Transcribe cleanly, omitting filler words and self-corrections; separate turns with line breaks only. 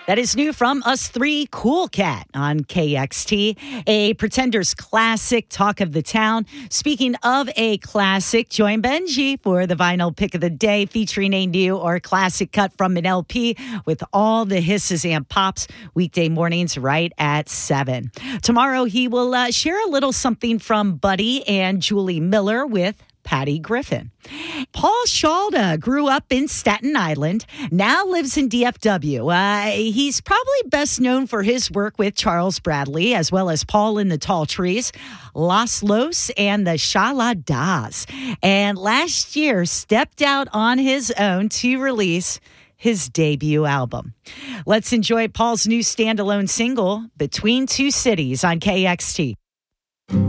That is new from Us Three, Cool Cat on KXT, a Pretenders classic, talk of the town. Speaking of a classic, join Benji for the vinyl pick of the day, featuring a new or classic cut from an LP with all the hisses and pops, weekday mornings right at 7. Tomorrow, he will share a little something from Buddy and Julie Miller with Patty Griffin. Paul Shalda grew up in Staten Island, now lives in DFW. He's probably best known for his work with Charles Bradley, as well as Paul in the Tall Trees, Los Los, and the Shaladas. And last year stepped out on his own to release his debut album. Let's enjoy Paul's new standalone single, Between Two Cities, on KXT.